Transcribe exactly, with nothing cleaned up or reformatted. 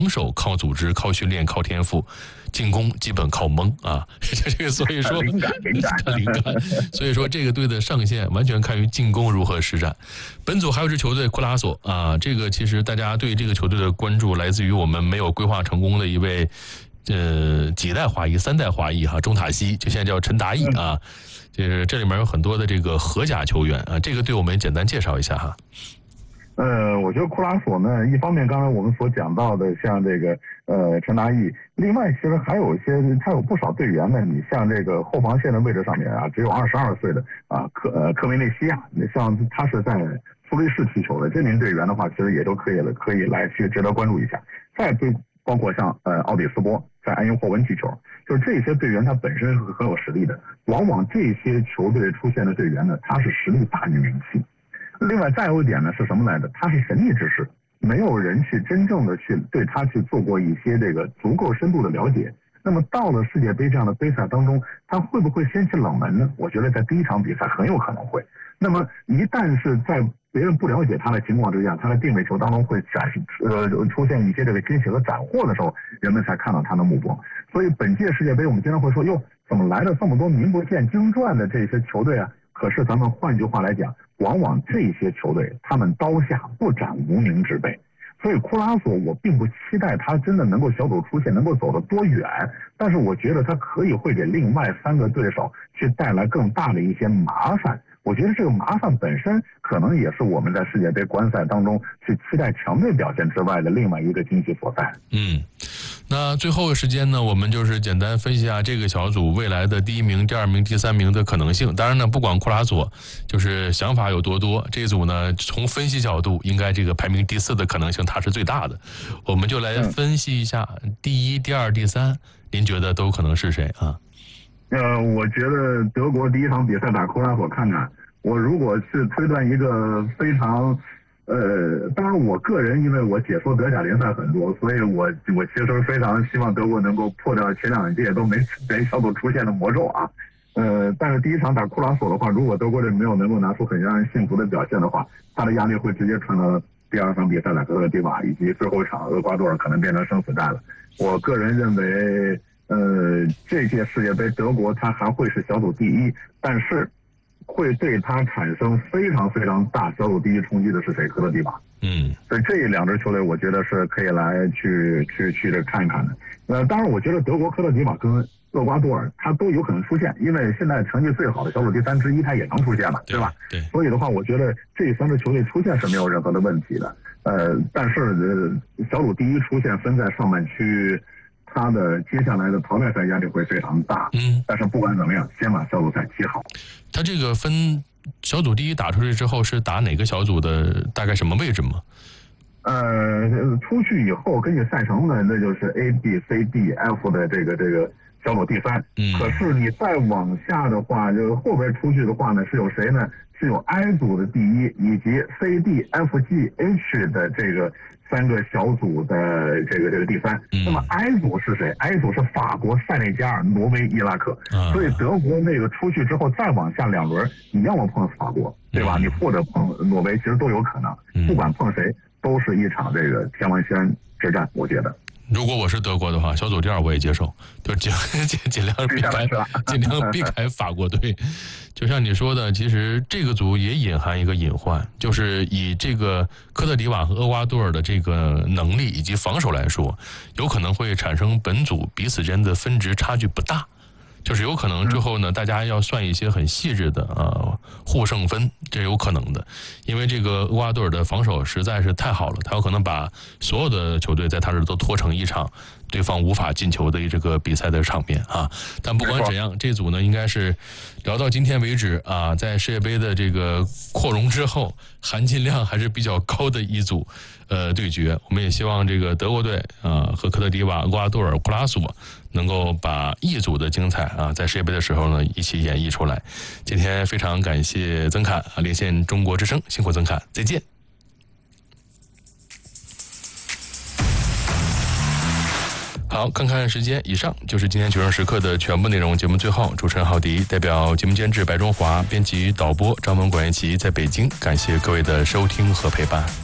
防守靠组织、靠训练、靠天赋，进攻基本靠蒙啊。这个所以说灵感灵感灵感，所以说这个队的上限完全看于进攻如何施展。本组还有支球队库拉索啊，这个其实大家对这个球队的关注来自于我们没有规划成功的一位呃几代华裔、三代华裔哈，中塔西，就现在叫陈达义啊。就是这里面有很多的这个荷甲球员啊，这个队我们简单介绍一下哈。 呃，我觉得库拉索呢，一方面刚才我们所讲到的，像这个呃陈达义，另外其实还有一些，他有不少队员呢。你像这个后防线的位置上面啊，只有二十二岁的啊科呃科维内西亚，你像他是在苏黎世踢球的这名队员的话，其实也都可以了，可以来去值得关注一下。再对包括像呃奥比斯波在安因霍温踢球，就是这些队员他本身是很有实力的，往往这些球队出现的队员呢，他是实力大于名气。另外再有一点呢是什么来着？他是神秘之士，没有人去真正的去对他去做过一些这个足够深度的了解。那么到了世界杯这样的杯赛当中，他会不会掀起冷门呢？我觉得在第一场比赛很有可能会。那么一旦是在别人不了解他的情况之下，他的定位球当中会展示呃出现一些这个惊喜和斩获的时候，人们才看到他的目光。所以本届世界杯我们经常会说，哟，怎么来了这么多名不见经传的这些球队啊？可是咱们换句话来讲，往往这些球队他们刀下不斩无名之辈。所以库拉索我并不期待他真的能够小组出线，能够走得多远，但是我觉得他可以会给另外三个对手去带来更大的一些麻烦。我觉得这个麻烦本身可能也是我们在世界杯观赛当中去期待强队表现之外的另外一个惊喜所在。 嗯，那最后的时间呢，我们就是简单分析一下这个小组未来的第一名、第二名、第三名的可能性。当然呢，不管库拉索就是想法有多多，这组呢从分析角度，应该这个排名第四的可能性它是最大的。我们就来分析一下第一、第二、第三，您觉得都有可能是谁啊？ 呃，我觉得德国第一场比赛打库拉索看看，我如果是推断一个非常，呃，当然我个人因为我解说德甲联赛很多，所以我我其实非常希望德国能够破掉前两届都没没小组出现的魔咒啊。呃，但是第一场打库拉索的话，如果德国队没有能够拿出很让人信服的表现的话，他的压力会直接传到第二场比赛打哥特迪瓦，以及最后一场厄瓜多尔可能变成生死战了。我个人认为。呃，这届世界杯德国他还会是小组第一，但是会对他产生非常非常大小组第一冲击的是谁？科特迪瓦。 嗯， 所以这两支球队我觉得是可以来去去去这看一看的。呃，当然我觉得德国科特迪瓦跟厄瓜多尔他都有可能出现，因为现在成绩最好的小组第三之一他也能出现嘛，对吧？ 对。 所以的话，我觉得这三支球队出现是没有任何的问题的。呃，但是呃小组第一出现分在上半区。他的接下来的淘汰赛压力会非常大， 嗯， 但是不管怎么样，先把小组赛踢好。 他这个分小组第一打出去之后是打哪个小组的？大概什么位置吗？ 呃，出去以后根据赛程呢，那就是 A B C D F 的这个这个小组第三。 嗯， 可是你再往下的话，就后边出去的话呢，是有谁呢？是有 I 组的第一，以及 C D F G H 的这个。三个小组的这个这个第三， 嗯、 那么 I 组是谁 ？I 组是法国、塞内加尔、挪威、伊拉克。啊、所以德国那个出去之后再往下两轮，你要么碰法国，对吧？嗯、你或者碰挪威，其实都有可能。嗯、不管碰谁，都是一场这个天王轩之战，我觉得。 如果我是德国的话，小组第二我也接受，就尽尽尽量避开，尽量避开法国队。就像你说的，其实这个组也隐含一个隐患，就是以这个科特迪瓦和厄瓜多尔的这个能力以及防守来说，有可能会产生本组彼此间的分值差距不大。就是有可能之后呢，大家要算一些很细致的呃获胜分，这有可能的，因为这个厄瓜多尔的防守实在是太好了，他有可能把所有的球队在他这都拖成一场对方无法进球的这个比赛的场面啊。但不管怎样，这组呢应该是聊到今天为止啊，在世界杯的这个扩容之后，含金量还是比较高的一组呃对决。我们也希望这个德国队啊和科特迪瓦、厄瓜多尔、库拉索能够把一组的精彩啊，在世界杯的时候呢一起演绎出来。今天非常感谢曾侃啊，连线中国之声，辛苦曾侃，再见。好，看看时间，以上就是今天《球声时刻》的全部内容。节目最后，主持人郝迪代表节目监制白中华、编辑导播张文、管一奇在北京，感谢各位的收听和陪伴。